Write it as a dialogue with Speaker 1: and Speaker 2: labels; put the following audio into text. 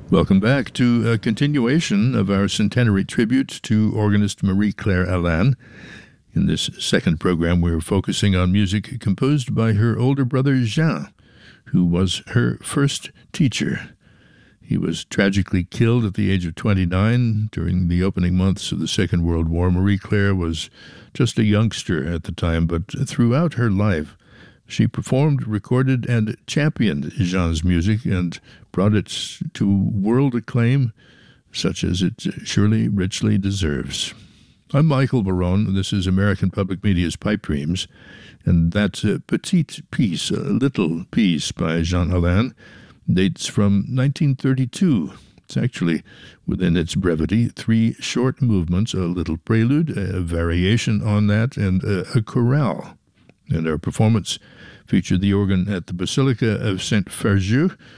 Speaker 1: Welcome back to a continuation of our centenary tribute to organist Marie-Claire Alain. In this second program, we're focusing on music composed by her older brother Jean, who was her first teacher. He was tragically killed at the age of 29 during the opening months of the Second World War. Marie-Claire was just a youngster at the time, but throughout her life, she performed, recorded, and championed Jean's music and brought it to world acclaim, such as it surely richly deserves. I'm Michael Barone, and this is American Public Media's Pipe Dreams, and that Petite Piece, a little piece by Jean Alain, dates from 1932. It's actually, within its brevity, 3 short movements, a little prelude, a variation on that, and a chorale. And our performance featured the organ at the Basilica of Saint Ferjeux,